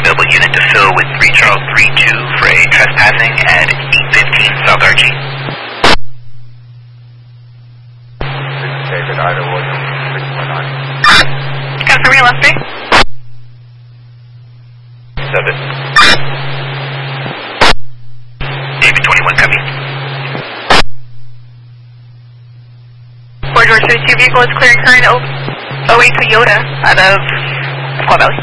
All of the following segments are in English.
available unit to fill with 3 Charles 32 for a trespassing at 815 South Archie. David Ida Williams, 619. Confirm your left base. 7. David 21, copy. Fort George 32 vehicle is clearing current 08 Toyota out of Squaw Valley.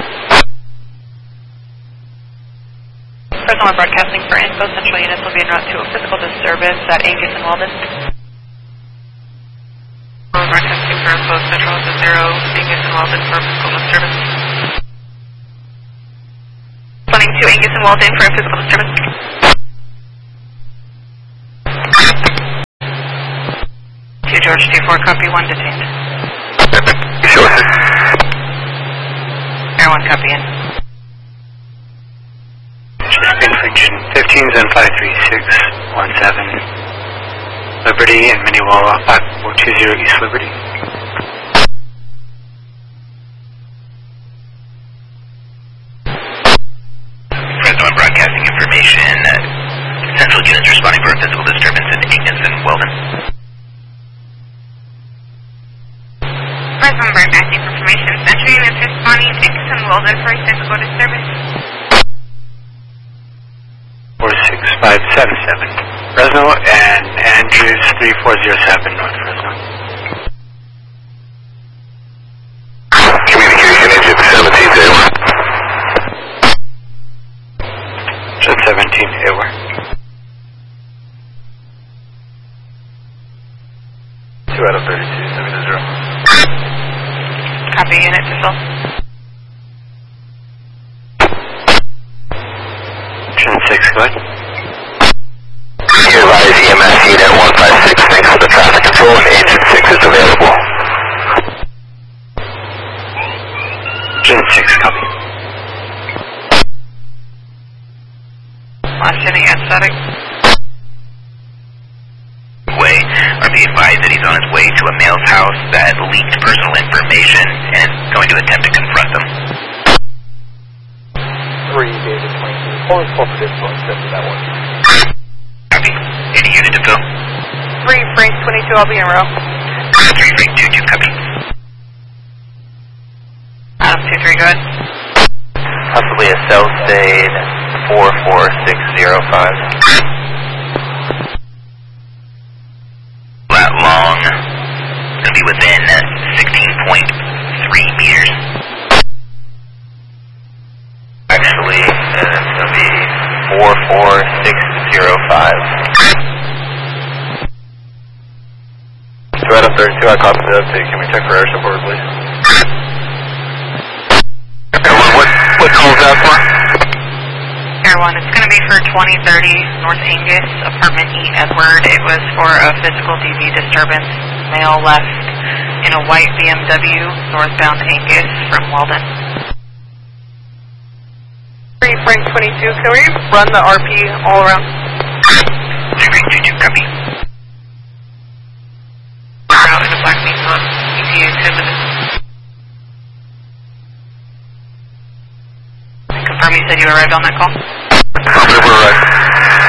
Fresno broadcasting for info. Central units will be en route to a physical disturbance at Angus and Walden. Broadcasting for info. Central to 0, Angus and Walden for physical disturbance. Running to Angus and Walden for a physical disturbance. George 24, copy 1 detained. Sure. Air 1, copy in. Infringement 15s and 53617 Liberty and Minnewawa 5420 East Liberty. Fresno broadcasting information. Central units responding for a physical disturbance at Angus and Weldon. Fresno broadcasting information. Central units responding to Angus and Weldon for a physical disturbance. 46577 Fresno and Andrews 3407 North Fresno. Communication engine 17 Airway. 17 Airway. 2 out of 32, 7-0. Copy unit to fill. 6, go ahead. Here lies EMS unit 156, thanks for the traffic control, and engine 6 is available. Gen 6, copy. Last any anesthetic. Way. RP advised that he's on his way to a male's house that leaked personal information and is going to attempt to confront them. 3 David 22. Hold for difficult except for that one. Copy. Any unit to fill? 3 Frank 22, I'll be in row. 3 Frank 22, copy. Adam 23, go ahead. Possibly a cell state 44605. Flat long. Going to be within 16.3 meters. Actually, it's going to be 44605. 2 out of 32, I copy the update. Can we check for air support, please? What calls that for? Air 1, it's going to be for 2030 North Angus, apartment E Edward. It was for a physical DV disturbance. Male left in a white BMW, northbound Angus from Walden. 3 Frank 22, can we run the RP all around? 3 Frank 22, copy. Out in a black Nissan, ETA 10 minutes. Confirm you said you arrived on that call? Confirm we're arrived.